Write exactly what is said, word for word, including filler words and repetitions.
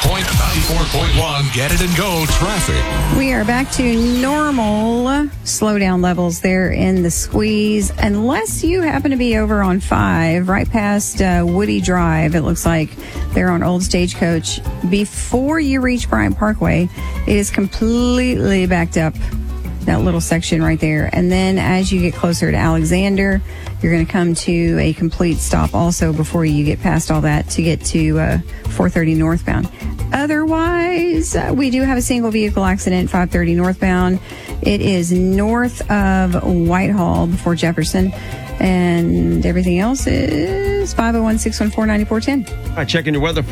point ninety-four point one. Get it and go traffic. We are back to normal slowdown levels there in the squeeze, unless you happen to be over on five, right past uh, Woody Drive. It looks like they're on Old Stagecoach. Before you reach Bryant Parkway, it is completely backed up, that little section right there. And then as you get closer to Alexander, you're going to come to a complete stop also before you get past all that to get to uh, four thirty northbound. Otherwise, uh, we do have a single vehicle accident, five thirty northbound. It is north of Whitehall before Jefferson. And everything else is five oh one, six one four, nine four one oh. All right, checking your weather.